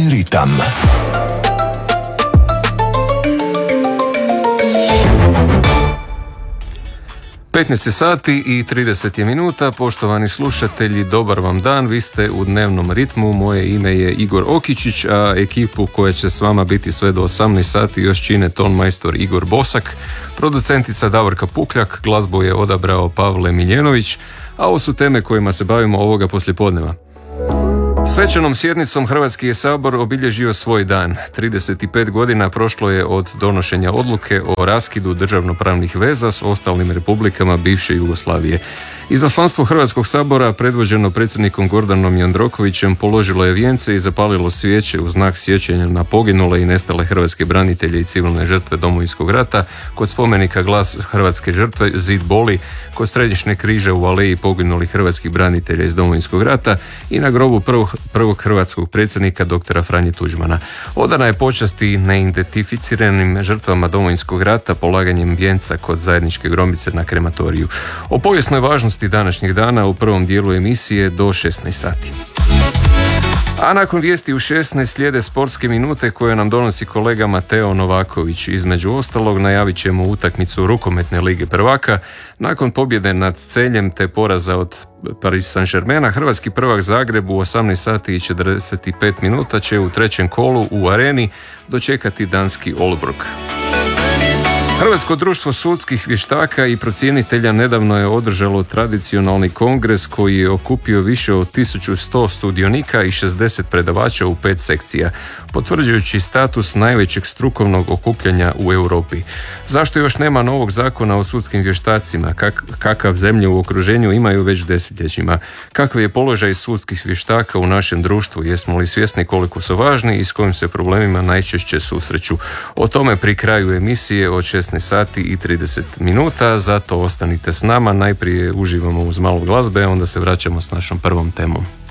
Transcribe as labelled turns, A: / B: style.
A: ritam.
B: 15 sati i 30 minuta, poštovani slušatelji, dobar vam dan, vi ste u dnevnom ritmu, moje ime je Igor Okičić, a ekipu koja će s vama biti sve do 18 sati još čine tonmajstor Igor Bosak, producentica Davorka Pukljak, glazbu je odabrao Pavle Miljenović, a ovo su teme kojima se bavimo ovoga poslijepodneva. Svečanom sjednicom Hrvatski je sabor obilježio svoj dan. 35 godina prošlo je od donošenja odluke o raskidu državnopravnih veza s ostalim republikama bivše Jugoslavije. Izaslanstvo Hrvatskog sabora, predvođeno predsjednikom Gordanom Jandrokovićem, položilo je vijence i zapalilo svijeće u znak sjećanja na poginule i nestale hrvatske branitelje i civilne žrtve Domovinskog rata kod spomenika Glas hrvatske žrtve Zid boli, kod središnjeg križa u aleji poginulih hrvatskih branitelja iz Domovinskog rata i na grobu prvog hrvatskog predsjednika doktora Franje Tuđmana. Odana je počast i neidentificiranim žrtvama Domovinskog rata polaganjem vijenca kod zajedničke grobnice na krematoriju. O povijesnoj važnosti današnjeg dana u prvom dijelu emisije do 16 sati. A nakon vijesti u 16 slijede sportske minute koje nam donosi kolega Mateo Novaković. Između ostalog najavit ćemo utakmicu rukometne lige prvaka. Nakon pobjede nad Celjem te poraza od Paris Saint-Germaina, hrvatski prvak Zagreb u 18 sati i 45 minuta će u trećem kolu u Areni dočekati danski Aalborg. Hrvatsko društvo sudskih vještaka i procjenitelja nedavno je održalo tradicionalni kongres koji je okupio više od 1100 sudionika i 60 predavača u 5 sekcija, potvrđujući status najvećeg strukovnog okupljanja u Europi. Zašto još nema novog zakona o sudskim vještacima? Kakav zemlje u okruženju imaju već desetljećima? Kakav je položaj sudskih vještaka u našem društvu? Jesmo li svjesni koliko su važni i s kojim se problemima najčešće susreću? O tome pri kraju emisije od 16 sati i 30 minuta, zato ostanite s nama. Najprije uživamo uz malo glazbe, onda se vraćamo s našom prvom temom.